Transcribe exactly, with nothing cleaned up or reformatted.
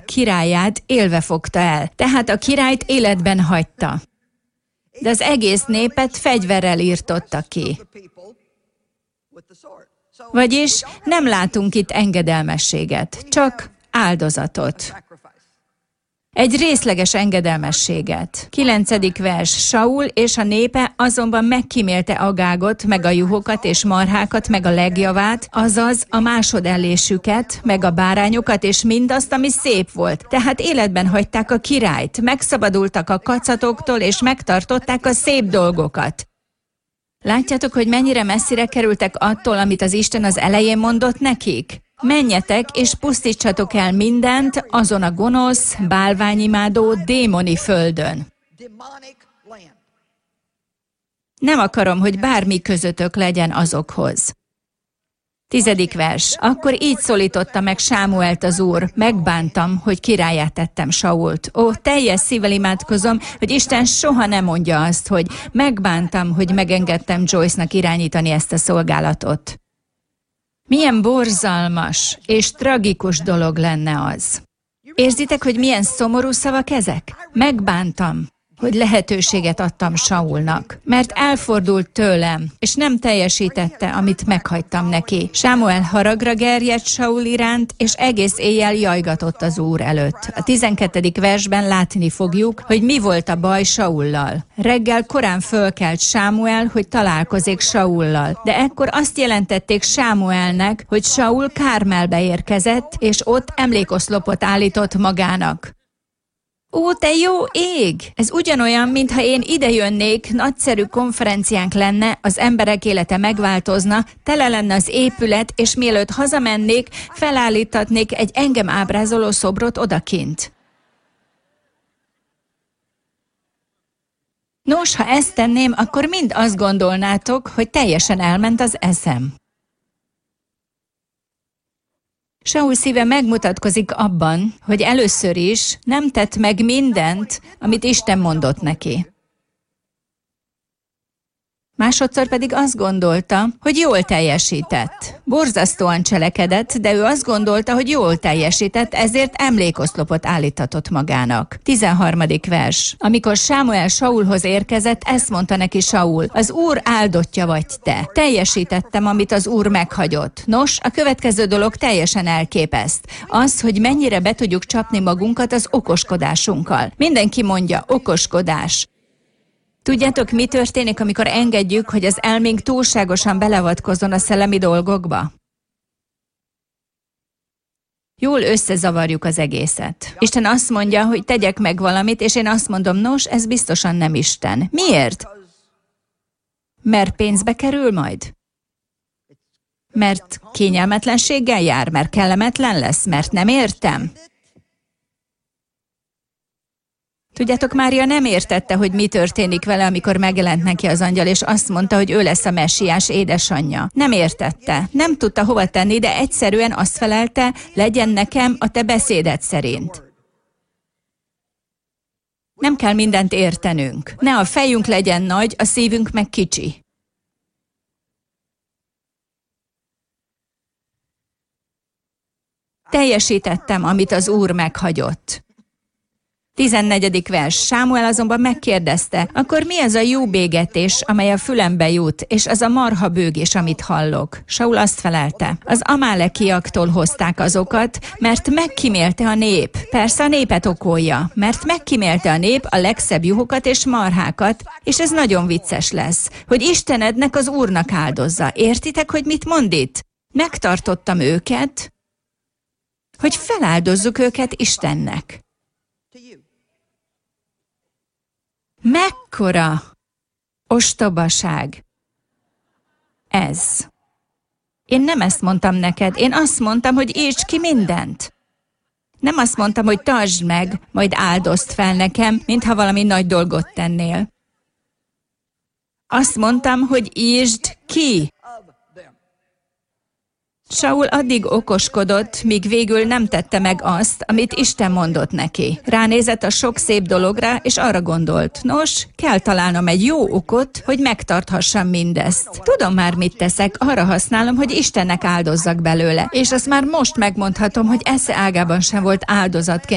királyát élve fogta el, tehát a királyt életben hagyta. De az egész népet fegyverrel írtotta ki. Vagyis nem látunk itt engedelmességet, csak áldozatot. Egy részleges engedelmességet. Kilencedik vers. Saul és a népe azonban megkímélte Agágot, meg a juhokat és marhákat, meg a legjavát, azaz a másodellésüket, meg a bárányokat, és mindazt, ami szép volt. Tehát életben hagyták a királyt, megszabadultak a kacatoktól, és megtartották a szép dolgokat. Látjátok, hogy mennyire messzire kerültek attól, amit az Isten az elején mondott nekik? Menjetek és pusztítsatok el mindent azon a gonosz, bálványimádó, démoni földön. Nem akarom, hogy bármi közöttök legyen azokhoz. Tizedik vers. Akkor így szólította meg Sámuelt az Úr, megbántam, hogy királlyá tettem Sault. Ó, teljes szívvel imádkozom, hogy Isten soha nem mondja azt, hogy megbántam, hogy megengedtem Joyce-nak irányítani ezt a szolgálatot. Milyen borzalmas és tragikus dolog lenne az. Érzitek, hogy milyen szomorú szavak ezek? Megbántam, hogy lehetőséget adtam Saulnak, mert elfordult tőlem, és nem teljesítette, amit meghagytam neki. Sámuel haragra gerjedt Saul iránt, és egész éjjel jajgatott az Úr előtt. A tizenkettedik versben látni fogjuk, hogy mi volt a baj Saullal. Reggel korán fölkelt Sámuel, hogy találkozik Saullal, de ekkor azt jelentették Sámuelnek, hogy Saul Kármelbe érkezett, és ott emlékoszlopot állított magának. Ó, te jó ég! Ez ugyanolyan, mintha én idejönnék, nagyszerű konferenciánk lenne, az emberek élete megváltozna, tele lenne az épület, és mielőtt hazamennék, felállítatnék egy engem ábrázoló szobrot odakint. Nos, ha ezt tenném, akkor mind azt gondolnátok, hogy teljesen elment az eszem. Saul szíve megmutatkozik abban, hogy először is nem tett meg mindent, amit Isten mondott neki. Másodszor pedig azt gondolta, hogy jól teljesített. Borzasztóan cselekedett, de ő azt gondolta, hogy jól teljesített, ezért emlékoszlopot állítatott magának. tizenharmadik vers. Amikor Sámuel Saulhoz érkezett, ezt mondta neki Saul: az Úr áldottja vagy te. Teljesítettem, amit az Úr meghagyott. Nos, a következő dolog teljesen elképeszt. Az, hogy mennyire be tudjuk csapni magunkat az okoskodásunkkal. Mindenki mondja, okoskodás. Tudjátok, mi történik, amikor engedjük, hogy az elménk túlságosan beleavatkozzon a szellemi dolgokba? Jól összezavarjuk az egészet. Isten azt mondja, hogy tegyek meg valamit, és én azt mondom, nos, ez biztosan nem Isten. Miért? Mert pénzbe kerül majd? Mert kényelmetlenséggel jár? Mert kellemetlen lesz? Mert nem értem? Tudjátok, Mária nem értette, hogy mi történik vele, amikor megjelent neki az angyal, és azt mondta, hogy ő lesz a messiás édesanyja. Nem értette. Nem tudta hova tenni, de egyszerűen azt felelte, legyen nekem a te beszéded szerint. Nem kell mindent értenünk. Ne a fejünk legyen nagy, a szívünk meg kicsi. Teljesítettem, amit az Úr meghagyott. tizennegyedik vers. Sámuel azonban megkérdezte, akkor mi az a jó bégetés, amely a fülembe jut, és az a marha bőgés, amit hallok? Saul azt felelte, az amálekiaktól hozták azokat, mert megkímélte a nép. Persze a népet okolja, mert megkímélte a nép a legszebb juhokat és marhákat, és ez nagyon vicces lesz, hogy Istenednek, az Úrnak áldozza. Értitek, hogy mit mond itt? Megtartottam őket, hogy feláldozzuk őket Istennek. Mekkora ostobaság ez. Én nem ezt mondtam neked, én azt mondtam, hogy írts ki mindent. Nem azt mondtam, hogy tartsd meg, majd áldozd fel nekem, mintha valami nagy dolgot tennél. Azt mondtam, hogy írtsd ki. Saul addig okoskodott, míg végül nem tette meg azt, amit Isten mondott neki. Ránézett a sok szép dologra, és arra gondolt, nos, kell találnom egy jó okot, hogy megtarthassam mindezt. Tudom már, mit teszek, arra használom, hogy Istennek áldozzak belőle, és azt már most megmondhatom, hogy esze ágában sem volt áldozatként